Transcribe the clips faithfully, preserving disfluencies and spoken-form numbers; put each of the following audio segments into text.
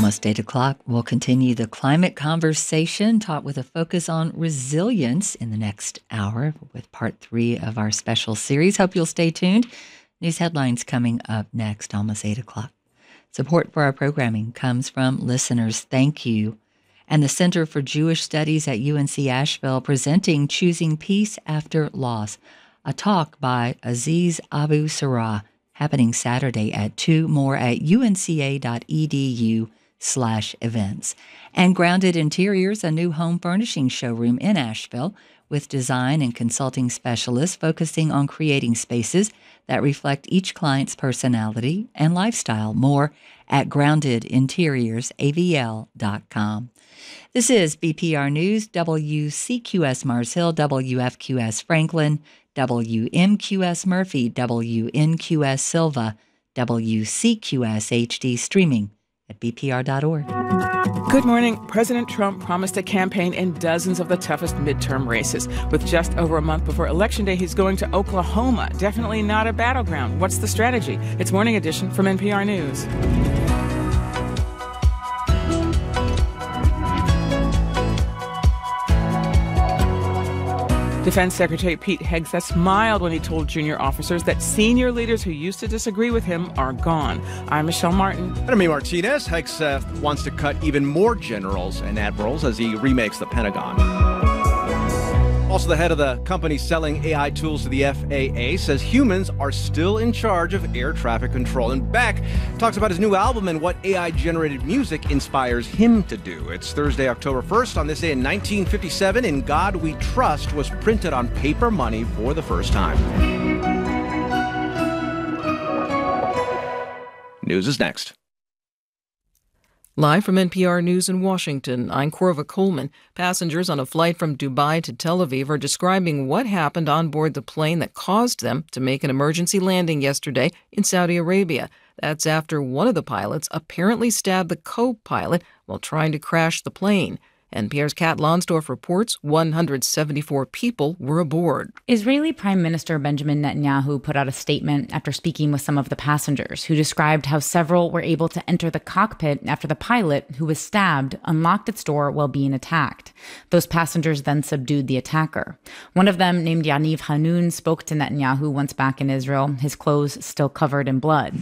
almost eight o'clock. We'll continue the climate conversation, taught with a focus on resilience in the next hour with part three of our special series. Hope you'll stay tuned. News headlines coming up next, almost eight o'clock. Support for our programming comes from listeners. Thank you. And the Center for Jewish Studies at U N C Asheville presenting Choosing Peace After Loss, a talk by Aziz Abu Sarah, happening Saturday at two, more at unca.edu slash events. And Grounded Interiors, a new home furnishing showroom in Asheville with design and consulting specialists focusing on creating spaces that reflect each client's personality and lifestyle. More at grounded interiors a v l dot com. This is B P R News, W C Q S Mars Hill, W F Q S Franklin, W M Q S Murphy, W N Q S Silva, W C Q S H D, streaming at b p r dot org. Good morning. President Trump promised to campaign in dozens of the toughest midterm races. With just over a month before Election Day, he's going to Oklahoma. Definitely not a battleground. What's the strategy? It's Morning Edition from N P R News. Defense Secretary Pete Hegseth smiled when he told junior officers that senior leaders who used to disagree with him are gone. I'm Michelle Martin. And I'm Amy Martinez. Hegseth wants to cut even more generals and admirals as he remakes the Pentagon. Also, the head of the company selling A I tools to the F A A says humans are still in charge of air traffic control. And Beck talks about his new album and what A I-generated music inspires him to do. It's Thursday, October first. On this day in nineteen fifty-seven, In God We Trust was printed on paper money for the first time. News is next. Live from N P R News in Washington, I'm Corva Coleman. Passengers on a flight from Dubai to Tel Aviv are describing what happened on board the plane that caused them to make an emergency landing yesterday in Saudi Arabia. That's after one of the pilots apparently stabbed the co-pilot while trying to crash the plane. N P R's Kat Lonsdorf reports one hundred seventy-four people were aboard. Israeli Prime Minister Benjamin Netanyahu put out a statement after speaking with some of the passengers, who described how several were able to enter the cockpit after the pilot, who was stabbed, unlocked its door while being attacked. Those passengers then subdued the attacker. One of them, named Yaniv Hanun, spoke to Netanyahu once back in Israel, his clothes still covered in blood.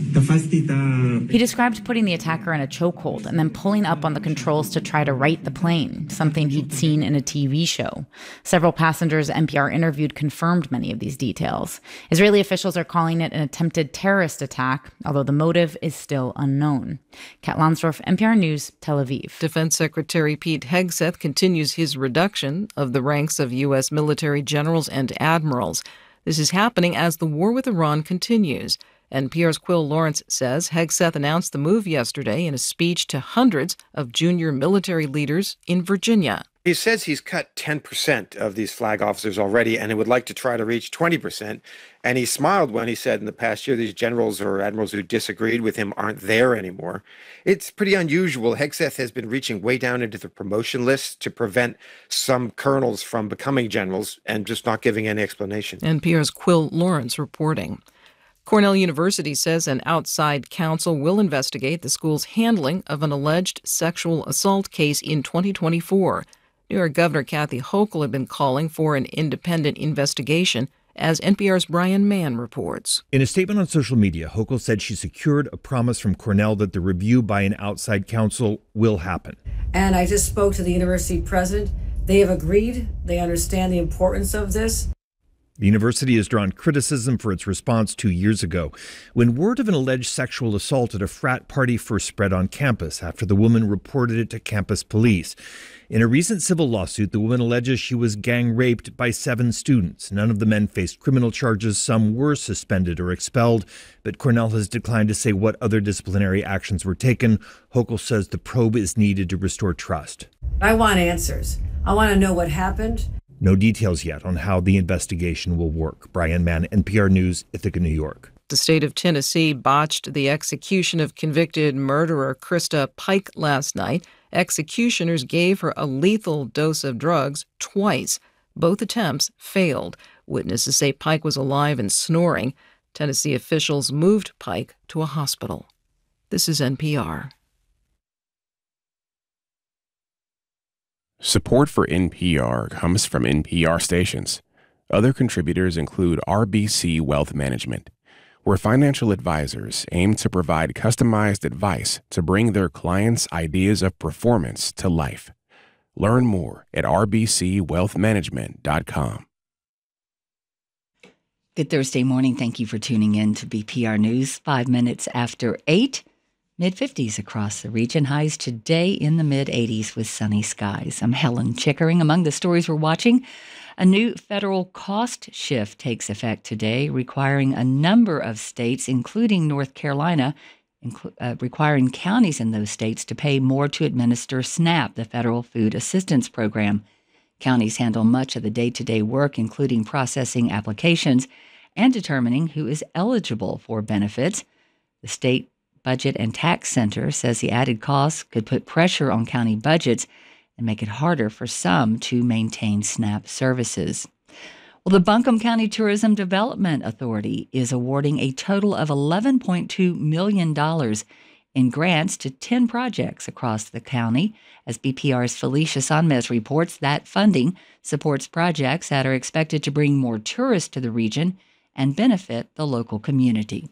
He described putting the attacker in a chokehold and then pulling up on the controls to try to right the plane, something he'd seen in a T V show. Several passengers N P R interviewed confirmed many of these details. Israeli officials are calling it an attempted terrorist attack, although the motive is still unknown. Kat Lonsdorf, N P R News, Tel Aviv. Defense Secretary Pete Hegseth continues his reduction of the ranks of U S military generals and admirals. This is happening as the war with Iran continues. N P R's Quill Lawrence says Hegseth announced the move yesterday in a speech to hundreds of junior military leaders in Virginia. He says he's cut ten percent of these flag officers already, and he would like to try to reach twenty percent. And he smiled when he said in the past year these generals or admirals who disagreed with him aren't there anymore. It's pretty unusual. Hegseth has been reaching way down into the promotion list to prevent some colonels from becoming generals and just not giving any explanation. N P R's Quill Lawrence reporting. Cornell University says an outside counsel will investigate the school's handling of an alleged sexual assault case in twenty twenty-four. New York Governor Kathy Hochul had been calling for an independent investigation, as N P R's Brian Mann reports. In a statement on social media, Hochul said she secured a promise from Cornell that the review by an outside counsel will happen. And I just spoke to the university president. They have agreed. They understand the importance of this. The university has drawn criticism for its response two years ago, when word of an alleged sexual assault at a frat party first spread on campus after the woman reported it to campus police. In a recent civil lawsuit, the woman alleges she was gang raped by seven students. None of the men faced criminal charges. Some were suspended or expelled, but Cornell has declined to say what other disciplinary actions were taken. Hochul says the probe is needed to restore trust. I want answers. I want to know what happened. No details yet on how the investigation will work. Brian Mann, N P R News, Ithaca, New York. The state of Tennessee botched the execution of convicted murderer Krista Pike last night. Executioners gave her a lethal dose of drugs twice. Both attempts failed. Witnesses say Pike was alive and snoring. Tennessee officials moved Pike to a hospital. This is N P R. Support for N P R comes from N P R stations. Other contributors include R B C Wealth Management, where financial advisors aim to provide customized advice to bring their clients' ideas of performance to life. Learn more at r b c wealth management dot com. Good Thursday morning. Thank you for tuning in to B P R News. Five minutes after eight. mid-fifties across the region. Highs today in the mid-eighties with sunny skies. I'm Helen Chickering. Among the stories we're watching, a new federal cost shift takes effect today, requiring a number of states, including North Carolina, inclu- uh, requiring counties in those states to pay more to administer SNAP, the Federal Food Assistance Program. Counties handle much of the day-to-day work, including processing applications and determining who is eligible for benefits. The state Budget and Tax Center says the added costs could put pressure on county budgets and make it harder for some to maintain SNAP services. Well, the Buncombe County Tourism Development Authority is awarding a total of eleven point two million dollars in grants to ten projects across the county. As B P R's Felicia Sonmez reports, that funding supports projects that are expected to bring more tourists to the region and benefit the local community.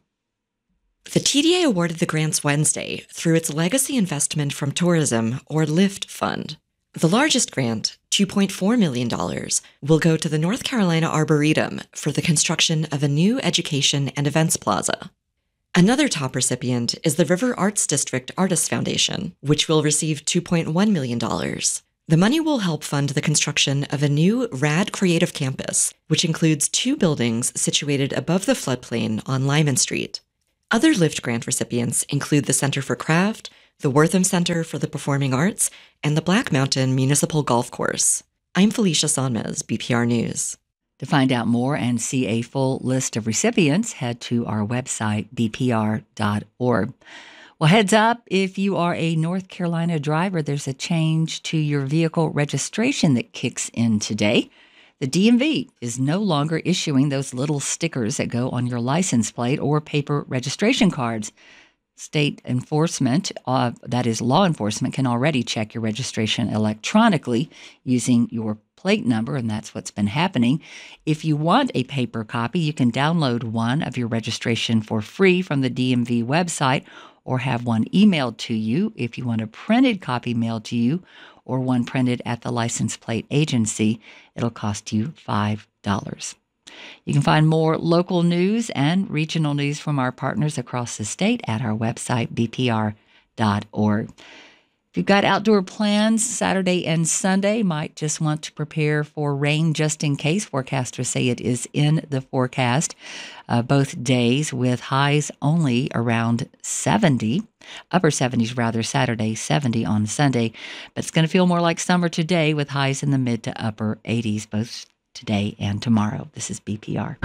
The T D A awarded the grants Wednesday through its Legacy Investment from Tourism, or LIFT Fund. The largest grant, two point four million dollars, will go to the North Carolina Arboretum for the construction of a new education and events plaza. Another top recipient is the River Arts District Artists Foundation, which will receive two point one million dollars. The money will help fund the construction of a new RAD Creative Campus, which includes two buildings situated above the floodplain on Lyman Street. Other LIFT grant recipients include the Center for Craft, the Wortham Center for the Performing Arts, and the Black Mountain Municipal Golf Course. I'm Felicia Sonmez, B P R News. To find out more and see a full list of recipients, head to our website, b p r dot org. Well, heads up, if you are a North Carolina driver, there's a change to your vehicle registration that kicks in today. The D M V is no longer issuing those little stickers that go on your license plate or paper registration cards. State enforcement, uh, that is law enforcement, can already check your registration electronically using your plate number, and that's what's been happening. If you want a paper copy, you can download one of your registration for free from the D M V website or have one emailed to you. If you want a printed copy mailed to you or one printed at the license plate agency, it'll cost you five dollars. You can find more local news and regional news from our partners across the state at our website, b p r dot org. If you've got outdoor plans Saturday and Sunday, might just want to prepare for rain just in case. Forecasters say it is in the forecast uh, both days with highs only around seventy, upper seventies rather, Saturday, seventy on Sunday. But it's going to feel more like summer today with highs in the mid to upper eighties both today and tomorrow. This is B P R.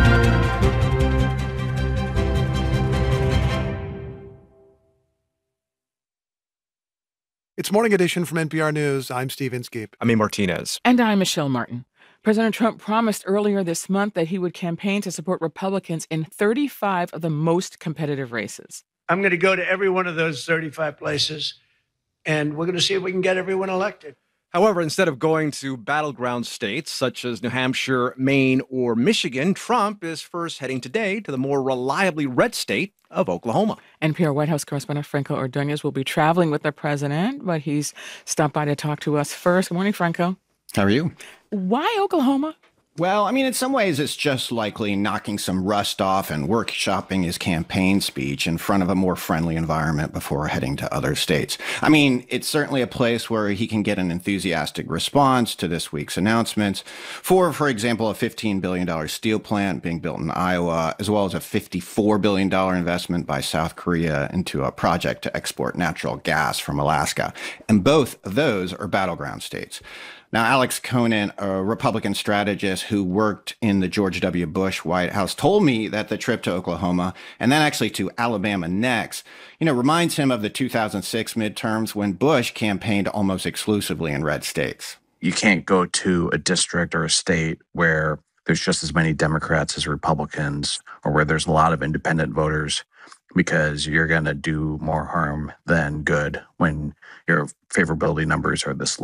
It's Morning Edition from N P R News. I'm Steve Inskeep. I'm A. Martinez. And I'm Michelle Martin. President Trump promised earlier this month that he would campaign to support Republicans in thirty-five of the most competitive races. I'm going to go to every one of those thirty-five places, and we're going to see if we can get everyone elected. However, instead of going to battleground states such as New Hampshire, Maine, or Michigan, Trump is first heading today to the more reliably red state of Oklahoma. N P R White House correspondent Franco Ordonez will be traveling with the president, but he's stopped by to talk to us first. Good morning, Franco. How are you? Why Oklahoma? Well, I mean, in some ways, it's just likely knocking some rust off and workshopping his campaign speech in front of a more friendly environment before heading to other states. I mean, it's certainly a place where he can get an enthusiastic response to this week's announcements for, for example, a fifteen billion dollars steel plant being built in Iowa, as well as a fifty-four billion dollars investment by South Korea into a project to export natural gas from Alaska. And both of those are battleground states. Now, Alex Conant, a Republican strategist who worked in the George W. Bush White House, told me that the trip to Oklahoma and then actually to Alabama next, you know, reminds him of the two thousand six midterms when Bush campaigned almost exclusively in red states. You can't go to a district or a state where there's just as many Democrats as Republicans or where there's a lot of independent voters, because you're going to do more harm than good when your favorability numbers are this low.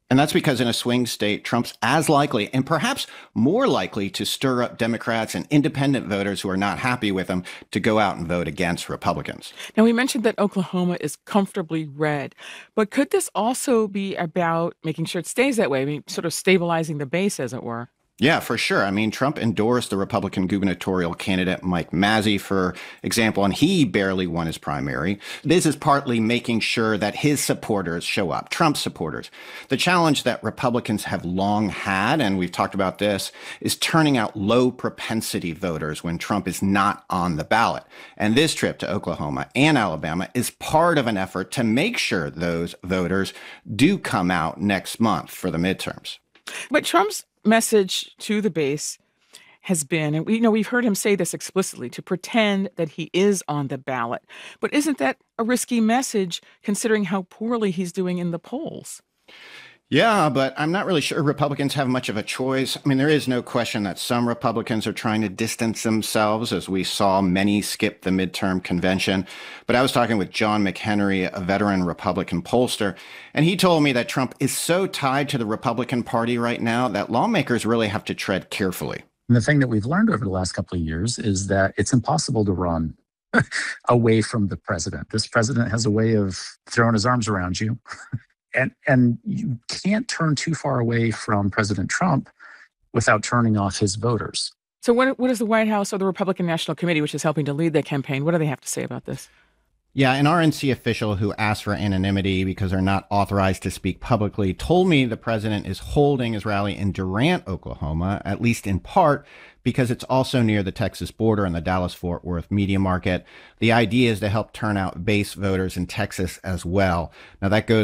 And that's because in a swing state, Trump's as likely and perhaps more likely to stir up Democrats and independent voters who are not happy with him to go out and vote against Republicans. Now, we mentioned that Oklahoma is comfortably red, but could this also be about making sure it stays that way? I mean, sort of stabilizing the base, as it were? Yeah, for sure. I mean, Trump endorsed the Republican gubernatorial candidate Mike Mazzei, for example, and he barely won his primary. This is partly making sure that his supporters show up, Trump's supporters. The challenge that Republicans have long had, and we've talked about this, is turning out low propensity voters when Trump is not on the ballot. And this trip to Oklahoma and Alabama is part of an effort to make sure those voters do come out next month for the midterms. But Trump's message to the base has been, and we you know we've heard him say this explicitly, to pretend that he is on the ballot. But isn't that a risky message considering how poorly he's doing in the polls? Yeah, but I'm not really sure Republicans have much of a choice. I mean, there is no question that some Republicans are trying to distance themselves, as we saw many skip the midterm convention. But I was talking with John McHenry, a veteran Republican pollster, and he told me that Trump is so tied to the Republican Party right now that lawmakers really have to tread carefully. And the thing that we've learned over the last couple of years is that it's impossible to run away from the president. This president has a way of throwing his arms around you. And and you can't turn too far away from President Trump without turning off his voters. So what what does the White House or the Republican National Committee, which is helping to lead the campaign, what do they have to say about this? Yeah, an R N C official who asked for anonymity because they're not authorized to speak publicly told me the president is holding his rally in Durant, Oklahoma, at least in part because it's also near the Texas border and the Dallas-Fort Worth media market. The idea is to help turn out base voters in Texas as well. Now, that goes